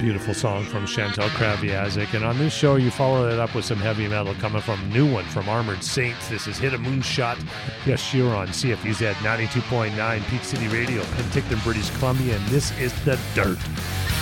Beautiful song from Chantal Kraviazik. And on this show, you follow it up with some heavy metal coming from a new one from Armored Saints. This is Hit a Moonshot. Yes, you're on CFUZ 92.9, Peak City Radio, Penticton, British Columbia, and this is The Dirt.